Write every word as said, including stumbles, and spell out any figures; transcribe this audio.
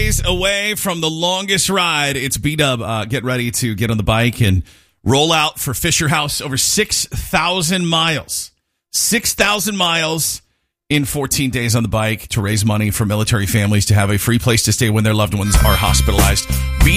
days away from the longest ride. It's B-Dub. Uh, get ready to get on the bike and roll out for Fisher House. Over six thousand miles. six thousand miles in fourteen days on the bike to raise money for military families to have a free place to stay when their loved ones are hospitalized.